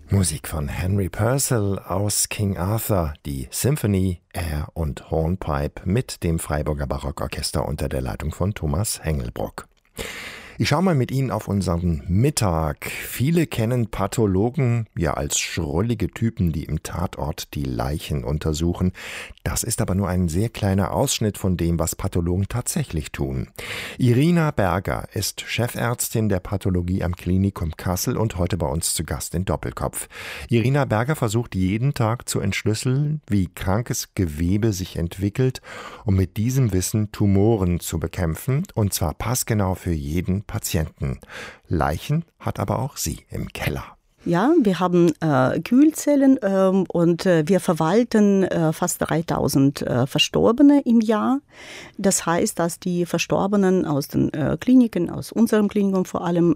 Musik von Henry Purcell aus King Arthur, die Symphony, Air und Hornpipe mit dem Freiburger Barockorchester unter der Leitung von Thomas Hengelbrock. Ich schaue mal mit Ihnen auf unseren Mittag. Viele kennen Pathologen ja als schrullige Typen, die im Tatort die Leichen untersuchen. Das ist aber nur ein sehr kleiner Ausschnitt von dem, was Pathologen tatsächlich tun. Irina Berger ist Chefärztin der Pathologie am Klinikum Kassel und heute bei uns zu Gast in Doppelkopf. Irina Berger versucht jeden Tag zu entschlüsseln, wie krankes Gewebe sich entwickelt, um mit diesem Wissen Tumoren zu bekämpfen, und zwar passgenau für jeden Patienten. Leichen hat aber auch sie im Keller. Ja, wir haben Kühlzellen und wir verwalten fast 3000 Verstorbene im Jahr. Das heißt, dass die Verstorbenen aus den Kliniken, aus unserem Klinikum vor allem,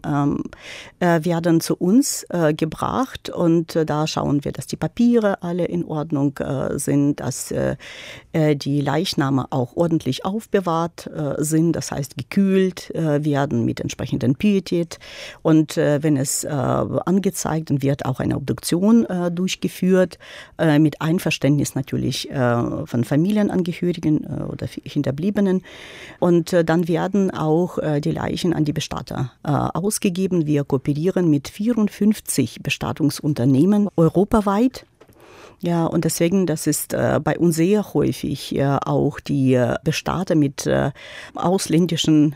werden zu uns gebracht und da schauen wir, dass die Papiere alle in Ordnung sind, dass die Leichname auch ordentlich aufbewahrt sind, das heißt gekühlt werden mit entsprechenden Pietät, und wenn es angezeigt, dann wird auch eine Obduktion durchgeführt, mit Einverständnis natürlich von Familienangehörigen oder Hinterbliebenen. Und dann werden auch die Leichen an die Bestatter ausgegeben. Wir kooperieren mit 54 Bestattungsunternehmen europaweit. Ja, und deswegen, das ist bei uns sehr häufig auch die Bestatter mit ausländischen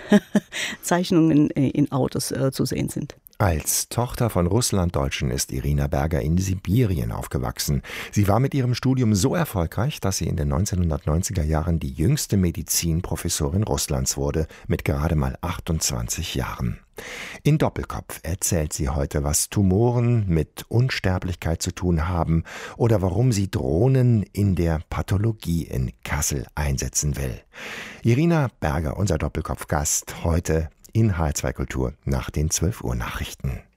Zeichnungen in Autos zu sehen sind. Als Tochter von Russlanddeutschen ist Irina Berger in Sibirien aufgewachsen. Sie war mit ihrem Studium so erfolgreich, dass sie in den 1990er Jahren die jüngste Medizinprofessorin Russlands wurde, mit gerade mal 28 Jahren. In Doppelkopf erzählt sie heute, was Tumoren mit Unsterblichkeit zu tun haben oder warum sie Drohnen in der Pathologie in Kassel einsetzen will. Irina Berger, unser Doppelkopf-Gast, heute in H2 Kultur nach den 12 Uhr Nachrichten.